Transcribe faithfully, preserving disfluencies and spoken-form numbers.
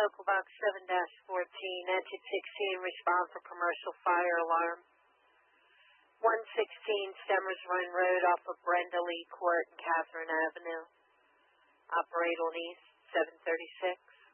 Local Box seven dash fourteen, Exit sixteen, respond for commercial fire alarm. one sixteen Stemmers Run Road off of Brenda Lee Court and Catherine Avenue. Operate on East, seven thirty-six.